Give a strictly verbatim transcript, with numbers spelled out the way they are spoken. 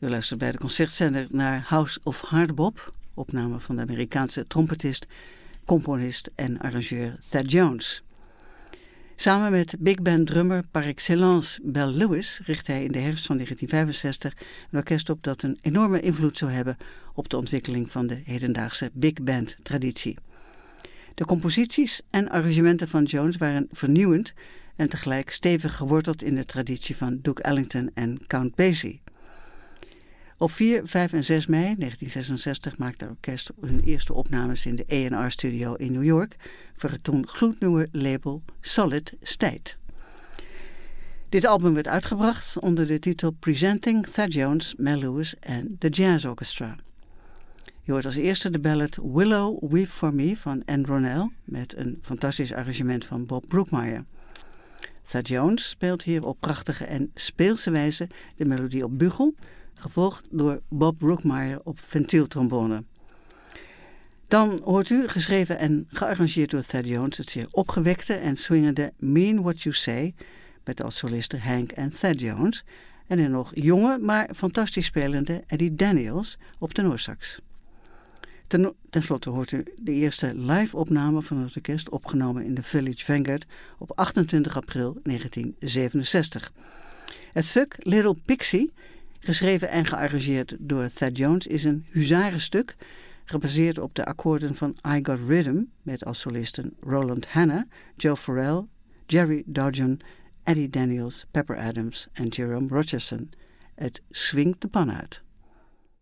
U luistert bij de concertzender naar House of Hardbop, opname van de Amerikaanse trompetist, componist en arrangeur Thad Jones. Samen met big band drummer par excellence Bel Lewis richt hij in de herfst van negentien vijfenzestig een orkest op dat een enorme invloed zou hebben op de ontwikkeling van de hedendaagse big band traditie. De composities en arrangementen van Jones waren vernieuwend en tegelijk stevig geworteld in de traditie van Duke Ellington en Count Basie. Op vier, vijf en zes mei negentien zesenzestig maakte het orkest hun eerste opnames in de A en R studio in New York voor het toen gloednieuwe label Solid State. Dit album werd uitgebracht onder de titel Presenting Thad Jones, Mel Lewis en The Jazz Orchestra. Je hoort als eerste de ballad Willow Weep For Me van Ann Ronell met een fantastisch arrangement van Bob Brookmeyer. Thad Jones speelt hier op prachtige en speelse wijze de melodie op bugel, gevolgd door Bob Brookmeyer op ventieltrombone. Dan hoort u, geschreven en gearrangeerd door Thad Jones, het zeer opgewekte en swingende Mean What You Say, met als solisten Hank en Thad Jones, en een nog jonge, maar fantastisch spelende Eddie Daniels op tenorsax. Ten, ten slotte hoort u de eerste live-opname van het orkest, opgenomen in de Village Vanguard op achtentwintig april negentien zevenenzestig. Het stuk Little Pixie, geschreven en gearrangeerd door Thad Jones, is een huzarenstuk gebaseerd op de akkoorden van I Got Rhythm met als solisten Roland Hanna, Joe Farrell, Jerry Dodgen, Eddie Daniels, Pepper Adams en Jerome Rogerson. Het swingt de pan uit.